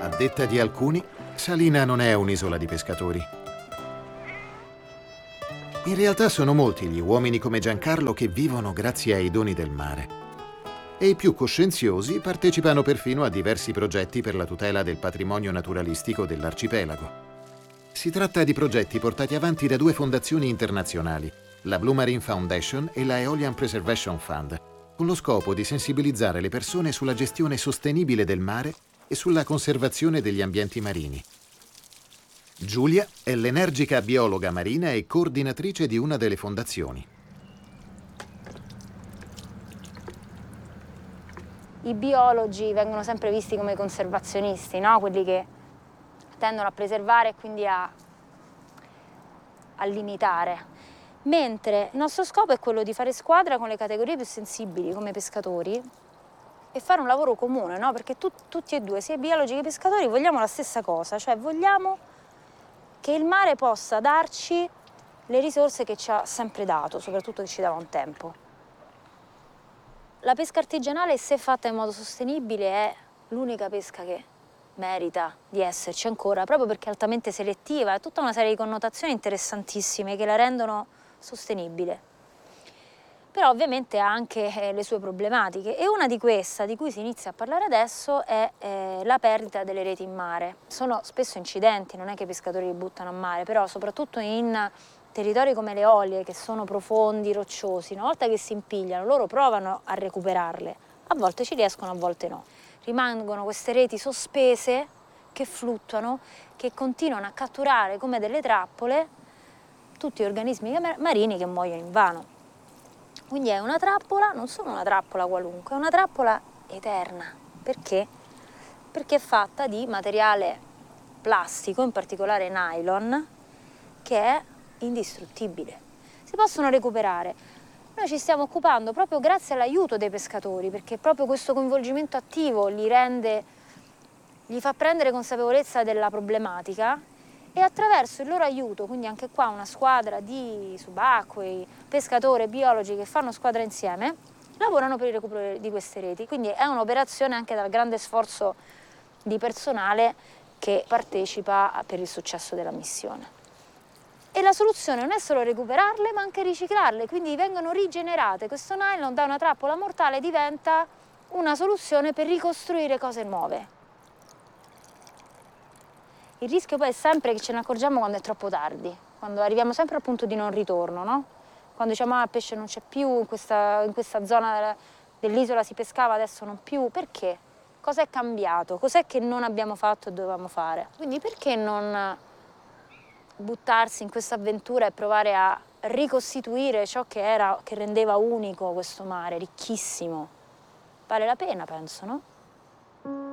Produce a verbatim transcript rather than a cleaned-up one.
A detta di alcuni, Salina non è un'isola di pescatori. In realtà sono molti gli uomini come Giancarlo che vivono grazie ai doni del mare. E i più coscienziosi partecipano perfino a diversi progetti per la tutela del patrimonio naturalistico dell'arcipelago. Si tratta di progetti portati avanti da due fondazioni internazionali, la Blue Marine Foundation e la Aeolian Preservation Fund, con lo scopo di sensibilizzare le persone sulla gestione sostenibile del mare e sulla conservazione degli ambienti marini. Giulia è l'energica biologa marina e coordinatrice di una delle fondazioni. I biologi vengono sempre visti come conservazionisti, no? Quelli che tendono a preservare e quindi a, a limitare. Mentre il nostro scopo è quello di fare squadra con le categorie più sensibili, come i pescatori, e fare un lavoro comune, no? Perché tu, tutti e due, sia i biologi che i pescatori, vogliamo la stessa cosa, cioè vogliamo che il mare possa darci le risorse che ci ha sempre dato, soprattutto che ci dava un tempo. La pesca artigianale, se fatta in modo sostenibile, è l'unica pesca che merita di esserci ancora, proprio perché è altamente selettiva, ha tutta una serie di connotazioni interessantissime che la rendono sostenibile. Però ovviamente ha anche eh, le sue problematiche e una di queste, di cui si inizia a parlare adesso, è eh, la perdita delle reti in mare. Sono spesso incidenti, non è che i pescatori li buttano a mare, però soprattutto in territori come le Olie, che sono profondi, rocciosi, una volta che si impigliano, loro provano a recuperarle. A volte ci riescono, a volte no. Rimangono queste reti sospese, che fluttuano, che continuano a catturare come delle trappole tutti gli organismi marini che muoiono invano. Quindi è una trappola, non solo una trappola qualunque, è una trappola eterna. Perché? Perché è fatta di materiale plastico, in particolare nylon, che è indistruttibile. Si possono recuperare. Noi ci stiamo occupando proprio grazie all'aiuto dei pescatori, perché proprio questo coinvolgimento attivo li rende, gli fa prendere consapevolezza della problematica e attraverso il loro aiuto, quindi anche qua una squadra di subacquei, pescatori e biologi che fanno squadra insieme, lavorano per il recupero di queste reti. Quindi è un'operazione anche dal grande sforzo di personale che partecipa per il successo della missione. E la soluzione non è solo recuperarle, ma anche riciclarle, quindi vengono rigenerate. Questo nylon da una trappola mortale diventa una soluzione per ricostruire cose nuove. Il rischio poi è sempre che ce ne accorgiamo quando è troppo tardi, quando arriviamo sempre al punto di non ritorno, no? Quando diciamo ah, il pesce non c'è più, in questa, in questa zona dell'isola si pescava, adesso non più. Perché? Cosa è cambiato? Cos'è che non abbiamo fatto e dovevamo fare? Quindi perché non buttarsi in questa avventura e provare a ricostituire ciò che era, che rendeva unico questo mare, ricchissimo? Vale la pena, penso, no?